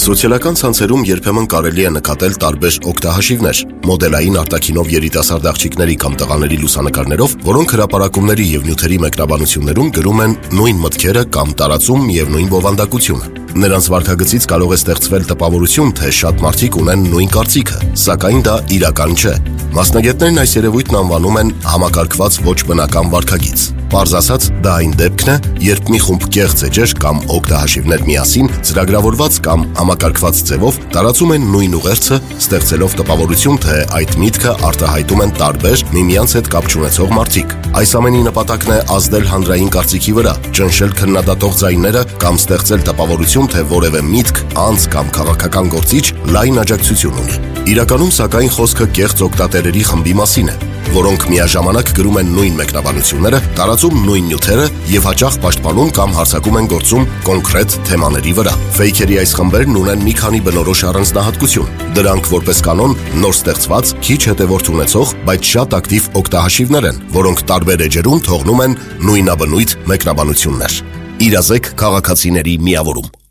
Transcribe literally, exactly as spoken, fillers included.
Սոցիալական ցանցերում երբեմն կարելի է նկատել տարբեր օգտահաշիվներ, մոդելային արտաքինով երիտասարդ աղջիկների կամ տղաների լուսանկարներով, որոնք հրապարակումների եւ նյութերի մեկնաբանություններում գրում են նույն մտքերը կամ տարածում եւ նույն բովանդակությունը։ Նրանց վարքագծից կարող է ստեղծվել տպավորություն, թե շատ մարդիկ ունեն նույն կարծիքը, սակայն դա իրական չէ։ Մասնագետներն այս երևույթն անվանում են համակարգված ոչ բնական վարքագիծ։ Պարզ ասած, դա այն դեպքն է, երբ մի խումբ կեղծ էջեր կամ օգտահաշիվներ միասին ծրագրավորված կամ համակարգված ձևով տարածում են նույն ուղերձը, ստեղծելով տպավորություն, թե այդ միտքը արտահայտում են տարբեր միմյանց հետ կապ չունեցող մարդիկ։ Այս ամենի նպատակն է ազդել հանրային կարծիքի վրա, ճնշել քննադատող ձայները կամ ստեղծել տպավորություն, թե որևէ միտք, անձ կամ քաղաքական գործիչ լայն աջակցություն ունի։ Իրականում, սակայն, խոսքը կեղծ օգտատերերի խմբի մասին է, որոնք միաժամանակ գրում են նույն մեկնաբանությունները, տարածում նույն նյութերը եւ հաճախ պաշտպանում կամ հարձակում են գործում կոնկրետ թեմաների վրա։ Ֆեյքերի այս խմբերն ունեն մի քանի բնորոշ առանձնահատկություն։ Դրանք որպես կանոն նոր ստեղծված, քիչ հետևորդ ունեցող, բայց շատ ակտիվ օգտահաշիվներ են, որոնք տարբեր էջերում թողնում են նույնաբնույթ մեկնաբանություններ։ Իրազեկ քաղաքացիների միավորում։